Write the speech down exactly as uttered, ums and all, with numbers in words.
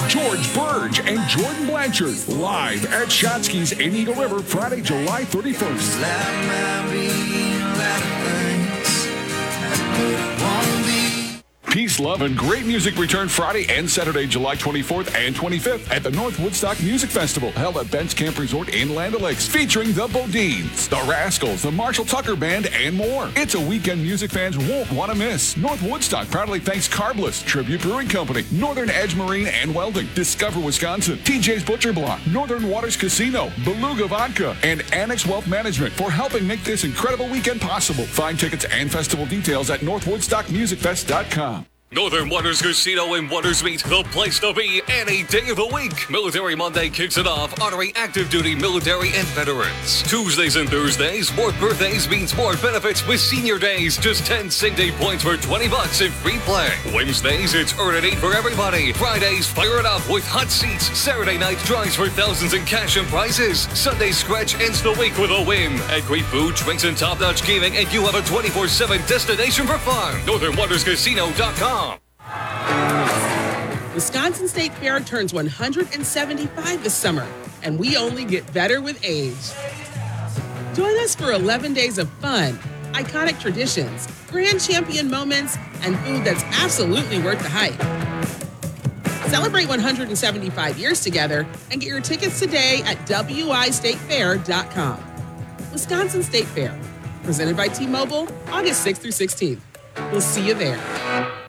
George Burge and Jordan Blanchard live at Shotsky's in Eagle River Friday, July thirty-first. Peace, love, and great music return Friday and Saturday, July twenty-fourth and twenty-fifth at the North Woodstock Music Festival, held at Bent's Camp Resort in Land O'Lakes, featuring the Bodines, the Rascals, the Marshall Tucker Band, and more. It's a weekend music fans won't want to miss. North Woodstock proudly thanks Carbless, Tribute Brewing Company, Northern Edge Marine and Welding, Discover Wisconsin, T J's Butcher Block, Northern Waters Casino, Beluga Vodka, and Annex Wealth Management for helping make this incredible weekend possible. Find tickets and festival details at north woodstock music fest dot com. Northern Waters Casino in Waters Meet, the place to be any day of the week. Military Monday kicks it off, honoring active duty military and veterans. Tuesdays and Thursdays, more birthdays means more benefits with senior days. Just ten same day points for twenty bucks in free play. Wednesdays, it's earn and eat for everybody. Fridays, fire it up with hot seats. Saturday night drives for thousands in cash and prizes. Sunday scratch ends the week with a win. At great food, drinks, and top-notch gaming, and you have a twenty-four seven destination for fun. northern waters casino dot com. Wisconsin State Fair turns one hundred seventy-five this summer, and we only get better with age. Join us for eleven days of fun, iconic traditions, grand champion moments, and food that's absolutely worth the hype. Celebrate one hundred seventy-five years together and get your tickets today at w i state fair dot com. Wisconsin State Fair, presented by T-Mobile, August sixth through sixteenth. We'll see you there.